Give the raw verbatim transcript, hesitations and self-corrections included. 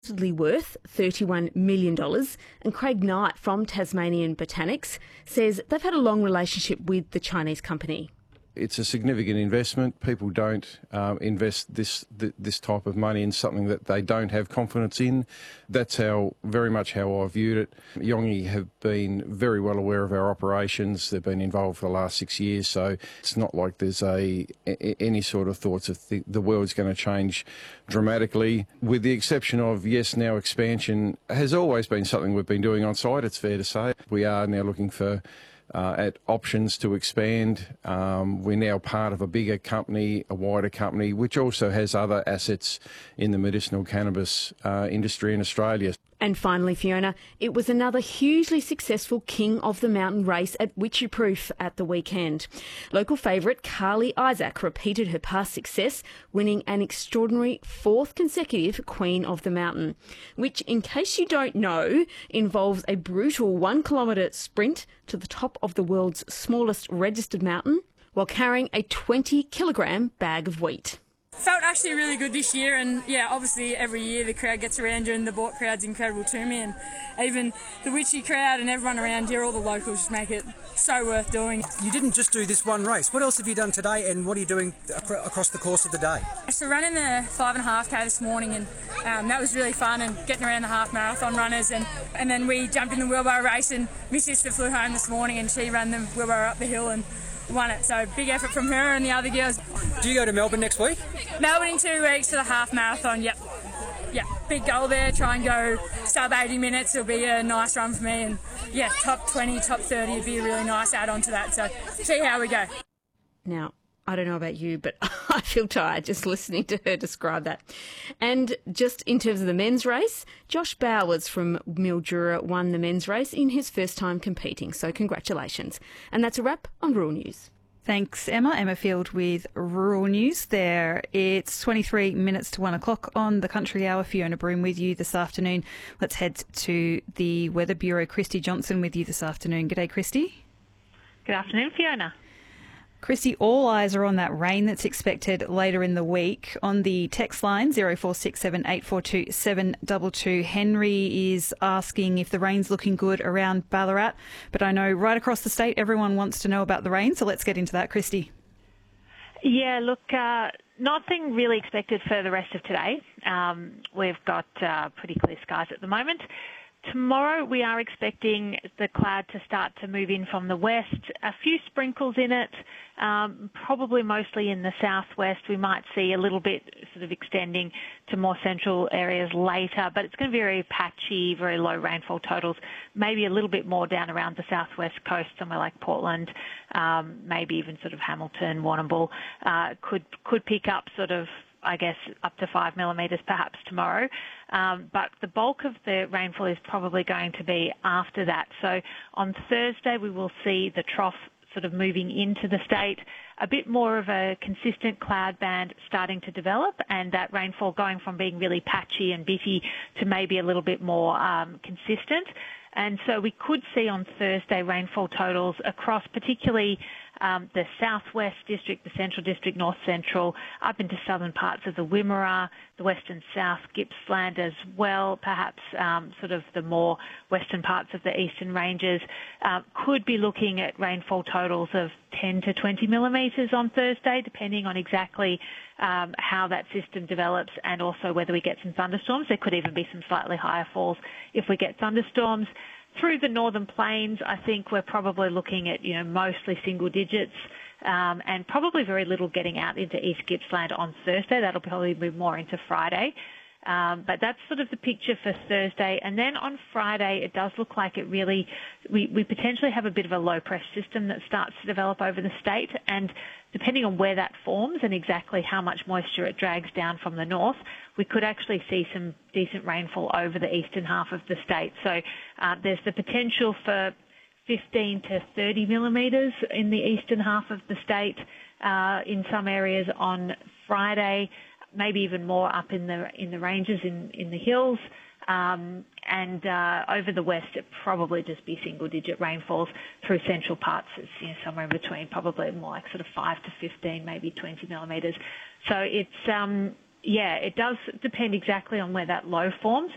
worth thirty-one million dollars, and Craig Knight from Tasmanian Botanics says they've had a long relationship with the Chinese company. It's a significant investment. People don't um, invest this th this type of money in something that they don't have confidence in. That's how very much how I viewed it. Yonghe have been very well aware of our operations. They've been involved for the last six years, so it's not like there's a, a any sort of thoughts of the, the world's going to change dramatically. With the exception of, yes, now expansion has always been something we've been doing on site, it's fair to say. We are now looking for Uh, at options to expand. Um, we're now part of a bigger company, a wider company, which also has other assets in the medicinal cannabis uh, industry in Australia. And finally, Fiona, it was another hugely successful King of the Mountain race at Wycheproof at the weekend. Local favourite Carly Isaac repeated her past success, winning an extraordinary fourth consecutive Queen of the Mountain, which, in case you don't know, involves a brutal one kilometre sprint to the top of the world's smallest registered mountain while carrying a twenty kilogram bag of wheat. Felt actually really good this year, and yeah, obviously every year the crowd gets around you and the Bort crowd's incredible to me, and even the Witchy crowd and everyone around here, all the locals, just make it so worth doing. You didn't just do this one race. What else have you done today, and what are you doing across the course of the day? So running the five and a half K this morning, and um, that was really fun, and getting around the half marathon runners, and, and then we jumped in the wheelbarrow race, and my sister flew home this morning and she ran the wheelbarrow up the hill and won it, so big effort from her and the other girls. Do you go to Melbourne next week? Melbourne in two weeks for the half marathon, yep. Yeah, big goal there, try and go sub eighty minutes, it'll be a nice run for me, and yeah, top twenty, top thirty would be a really nice add-on to that, so see how we go. Now, I don't know about you, but I feel tired just listening to her describe that. And just in terms of the men's race, Josh Bowers from Mildura won the men's race in his first time competing, so congratulations. And that's a wrap on Rural News. Thanks, Emma. Emma Field with Rural News there. It's twenty-three minutes to one o'clock on the Country Hour. Fiona Broom with you this afternoon. Let's head to the Weather Bureau. Christy Johnson with you this afternoon. G'day, Christy. Good afternoon, Fiona. Christy, all eyes are on that rain that's expected later in the week. On the text line, zero four six seven eight four two seven two two, Henry is asking if the rain's looking good around Ballarat. But I know right across the state, everyone wants to know about the rain, so let's get into that. Christy. Yeah, look, uh, nothing really expected for the rest of today. Um, we've got uh, pretty clear skies at the moment. Tomorrow we are expecting the cloud to start to move in from the west, a few sprinkles in it, um, probably mostly in the southwest. We might see a little bit sort of extending to more central areas later, but it's going to be very patchy, very low rainfall totals, maybe a little bit more down around the southwest coast, somewhere like Portland, um, maybe even sort of Hamilton, Warrnambool, uh, could, could pick up sort of I guess, up to five millimetres perhaps tomorrow. Um, but the bulk of the rainfall is probably going to be after that. So on Thursday, we will see the trough sort of moving into the state, a bit more of a consistent cloud band starting to develop, and that rainfall going from being really patchy and bitty to maybe a little bit more um, consistent. And so we could see on Thursday rainfall totals across particularly um, the southwest district, the central district, north central, up into southern parts of the Wimmera, the western south Gippsland as well, perhaps um, sort of the more western parts of the eastern ranges, uh, could be looking at rainfall totals of ten to twenty millimetres on Thursday, depending on exactly um, how that system develops and also whether we get some thunderstorms. There could even be some slightly higher falls if we get thunderstorms. Through the northern plains, I think we're probably looking at, you know, mostly single digits um, and probably very little getting out into East Gippsland on Thursday. That'll probably move more into Friday. Um, but that's sort of the picture for Thursday. And then on Friday, it does look like it really, we, we potentially have a bit of a low pressure system that starts to develop over the state. And depending on where that forms and exactly how much moisture it drags down from the north, we could actually see some decent rainfall over the eastern half of the state. So uh, there's the potential for fifteen to thirty millimetres in the eastern half of the state uh, in some areas on Friday, maybe even more up in the in the ranges in, in the hills. Um, and uh, over the west, it probably just be single-digit rainfalls through central parts. It's, you know, somewhere in between, probably more like sort of five to fifteen, maybe twenty millimetres. So it's, um, yeah, it does depend exactly on where that low forms.